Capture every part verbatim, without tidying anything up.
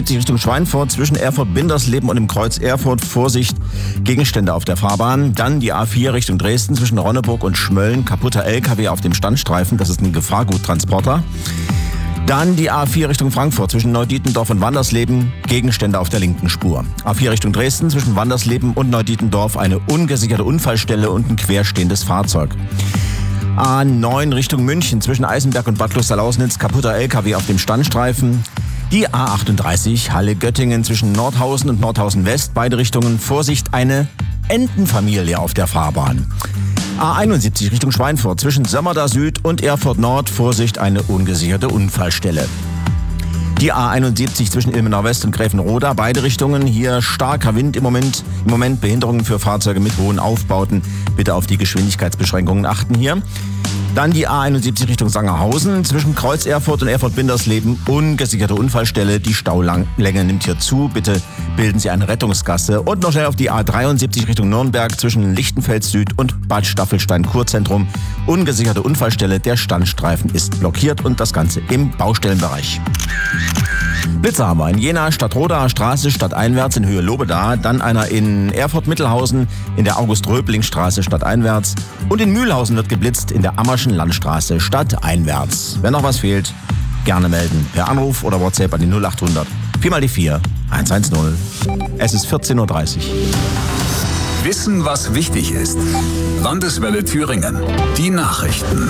dreiundsiebzig Richtung Schweinfurt zwischen Erfurt-Bindersleben und dem Kreuz Erfurt. Vorsicht, Gegenstände auf der Fahrbahn. Dann die A vier Richtung Dresden zwischen Ronneburg und Schmölln. Kaputter L K W auf dem Standstreifen, das ist ein Gefahrguttransporter. Dann die A vier Richtung Frankfurt zwischen Neudietendorf und Wandersleben, Gegenstände auf der linken Spur. A vier Richtung Dresden zwischen Wandersleben und Neudietendorf, eine ungesicherte Unfallstelle und ein querstehendes Fahrzeug. A neun Richtung München zwischen Eisenberg und Bad Klosterlausnitz, kaputter L K W auf dem Standstreifen. Die A achtunddreißig Halle-Göttingen zwischen Nordhausen und Nordhausen West, beide Richtungen. Vorsicht, eine Entenfamilie auf der Fahrbahn. A einundsiebzig Richtung Schweinfurt zwischen Sömmerda Süd und Erfurt Nord. Vorsicht, eine ungesicherte Unfallstelle. Die A einundsiebzig zwischen Ilmenau West und Gräfenroda, beide Richtungen. Hier starker Wind im Moment. Im Moment Behinderungen für Fahrzeuge mit hohen Aufbauten. Bitte auf die Geschwindigkeitsbeschränkungen achten hier. Dann die A einundsiebzig Richtung Sangerhausen zwischen Kreuz Erfurt und Erfurt-Bindersleben. Ungesicherte Unfallstelle. Die Staulänge nimmt hier zu. Bitte bilden Sie eine Rettungsgasse. Und noch schnell auf die A dreiundsiebzig Richtung Nürnberg zwischen Lichtenfels Süd und Bad Staffelstein-Kurzentrum. Ungesicherte Unfallstelle. Der Standstreifen ist blockiert und das Ganze im Baustellenbereich. Blitzer haben wir in Jena, Stadtrodaer Straße, stadteinwärts in Höhe Lobeda. Dann einer in Erfurt-Mittelhausen in der August-Röbling-Straße stadteinwärts. Und in Mühlhausen wird geblitzt in der Ammerschen Landstraße stadteinwärts. Wenn noch was fehlt, gerne melden. Per Anruf oder WhatsApp an die null achthundert vier mal die vier eins eins null. Es ist vierzehn Uhr dreißig. Wissen, was wichtig ist. Landeswelle Thüringen. Die Nachrichten.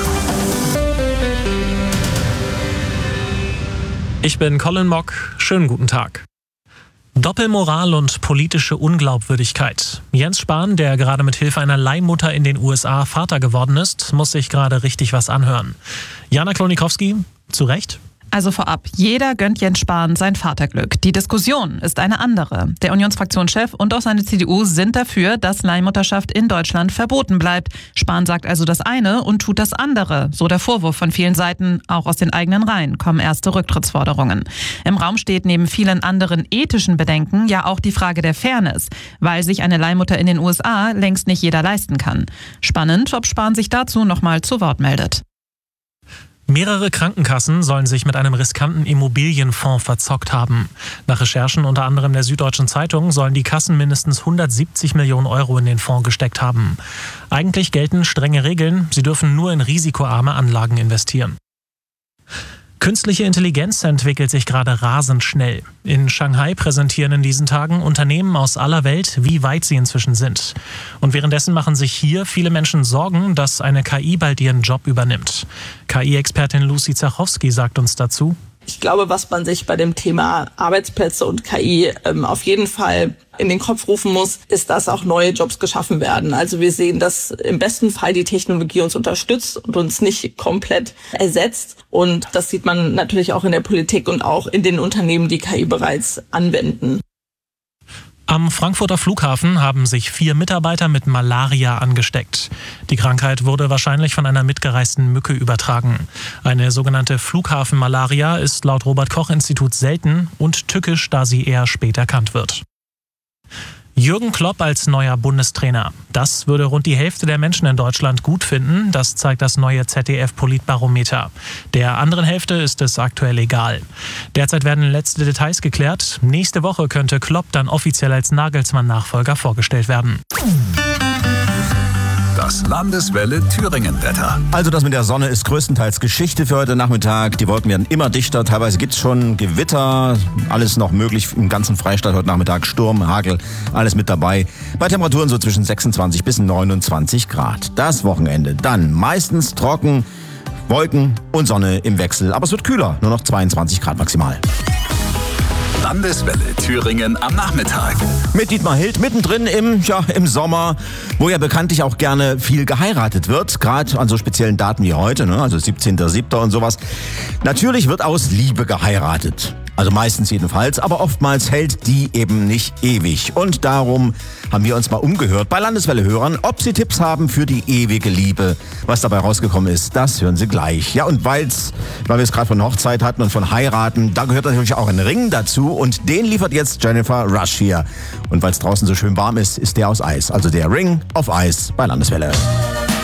Ich bin Colin Mock. Schönen guten Tag. Doppelmoral und politische Unglaubwürdigkeit. Jens Spahn, der gerade mit Hilfe einer Leihmutter in den U S A Vater geworden ist, muss sich gerade richtig was anhören. Jana Klonikowski, zu Recht? Also vorab, jeder gönnt Jens Spahn sein Vaterglück. Die Diskussion ist eine andere. Der Unionsfraktionschef und auch seine C D U sind dafür, dass Leihmutterschaft in Deutschland verboten bleibt. Spahn sagt also das eine und tut das andere. So der Vorwurf von vielen Seiten. Auch aus den eigenen Reihen kommen erste Rücktrittsforderungen. Im Raum steht neben vielen anderen ethischen Bedenken ja auch die Frage der Fairness, weil sich eine Leihmutter in den U S A längst nicht jeder leisten kann. Spannend, ob Spahn sich dazu nochmal zu Wort meldet. Mehrere Krankenkassen sollen sich mit einem riskanten Immobilienfonds verzockt haben. Nach Recherchen unter anderem der Süddeutschen Zeitung sollen die Kassen mindestens hundertsiebzig Millionen Euro in den Fonds gesteckt haben. Eigentlich gelten strenge Regeln, sie dürfen nur in risikoarme Anlagen investieren. Künstliche Intelligenz entwickelt sich gerade rasend schnell. In Shanghai präsentieren in diesen Tagen Unternehmen aus aller Welt, wie weit sie inzwischen sind. Und währenddessen machen sich hier viele Menschen Sorgen, dass eine K I bald ihren Job übernimmt. K I-Expertin Lucy Zachowski sagt uns dazu: Ich glaube, was man sich bei dem Thema Arbeitsplätze und K I ähm, auf jeden Fall in den Kopf rufen muss, ist, dass auch neue Jobs geschaffen werden. Also wir sehen, dass im besten Fall die Technologie uns unterstützt und uns nicht komplett ersetzt. Und das sieht man natürlich auch in der Politik und auch in den Unternehmen, die K I bereits anwenden. Am Frankfurter Flughafen haben sich vier Mitarbeiter mit Malaria angesteckt. Die Krankheit wurde wahrscheinlich von einer mitgereisten Mücke übertragen. Eine sogenannte Flughafenmalaria ist laut Robert-Koch-Institut selten und tückisch, da sie eher spät erkannt wird. Jürgen Klopp als neuer Bundestrainer. Das würde rund die Hälfte der Menschen in Deutschland gut finden. Das zeigt das neue Z D F-Politbarometer. Der anderen Hälfte ist es aktuell egal. Derzeit werden letzte Details geklärt. Nächste Woche könnte Klopp dann offiziell als Nagelsmann-Nachfolger vorgestellt werden. Das Landeswelle Thüringen-Wetter. Also das mit der Sonne ist größtenteils Geschichte für heute Nachmittag. Die Wolken werden immer dichter. Teilweise gibt es schon Gewitter. Alles noch möglich im ganzen Freistaat heute Nachmittag. Sturm, Hagel, alles mit dabei. Bei Temperaturen so zwischen sechsundzwanzig bis neunundzwanzig Grad. Das Wochenende dann meistens trocken, Wolken und Sonne im Wechsel. Aber es wird kühler. Nur noch zweiundzwanzig Grad maximal. Landeswelle Thüringen am Nachmittag. Mit Dietmar Hild mittendrin im, ja, im Sommer, wo ja bekanntlich auch gerne viel geheiratet wird. Gerade an so speziellen Daten wie heute, ne? Also siebzehnter siebter und sowas. Natürlich wird aus Liebe geheiratet. Also meistens jedenfalls, aber oftmals hält die eben nicht ewig. Und darum haben wir uns mal umgehört bei Landeswelle-Hörern, ob sie Tipps haben für die ewige Liebe. Was dabei rausgekommen ist, das hören Sie gleich. Ja, und weil's, weil wir es gerade von Hochzeit hatten und von Heiraten, da gehört natürlich auch ein Ring dazu. Und den liefert jetzt Jennifer Rush hier. Und weil es draußen so schön warm ist, ist der aus Eis. Also der Ring auf Eis bei Landeswelle.